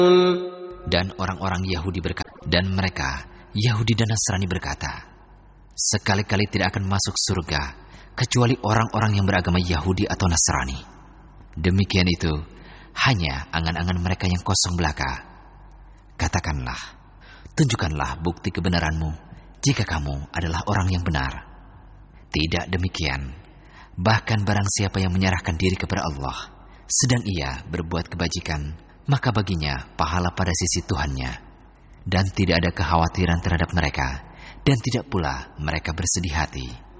Dan orang-orang Yahudi berkata, dan mereka, Yahudi dan Nasrani berkata, sekali-kali tidak akan masuk surga kecuali orang-orang yang beragama Yahudi atau Nasrani. Demikian itu hanya angan-angan mereka yang kosong belaka. Katakanlah, tunjukkanlah bukti kebenaranmu jika kamu adalah orang yang benar. Tidak demikian, bahkan barang siapa yang menyerahkan diri kepada Allah, sedang ia berbuat kebajikan, maka baginya pahala pada sisi Tuhannya, dan tidak ada kekhawatiran terhadap mereka, dan tidak pula mereka bersedih hati.